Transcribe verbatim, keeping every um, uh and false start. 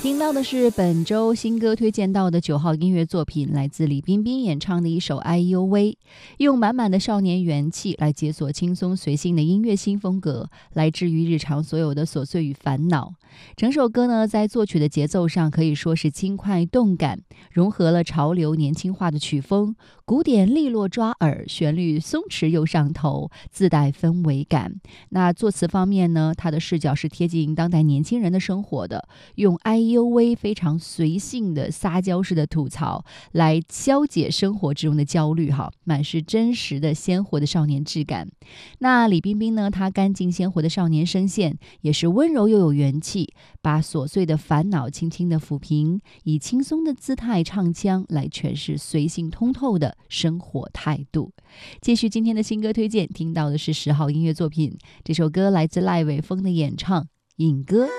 听到的是本周新歌推荐到的九号音乐作品，来自李冰冰演唱的一首《哎呦喂》，用满满的少年元气来解锁轻松随性的音乐新风格，来治愈日常所有的琐碎与烦恼。整首歌呢，在作曲的节奏上可以说是轻快动感，融合了潮流年轻化的曲风，古典利落抓耳，旋律松弛又上头，自带氛围感。那作词方面呢，他的视角是贴近当代年轻人的生活的，用哎呦喂非常随性的撒娇式的吐槽来消解生活之中的焦虑哈，满是真实的鲜活的少年质感。那李冰冰呢，她干净鲜活的少年声线也是温柔又有元气，把琐碎的烦恼轻轻的抚平，以轻松的姿态唱腔来诠释随性通透的生活态度。继续今天的新歌推荐，听到的是十号音乐作品，这首歌来自赖伟峰的演唱《影歌》。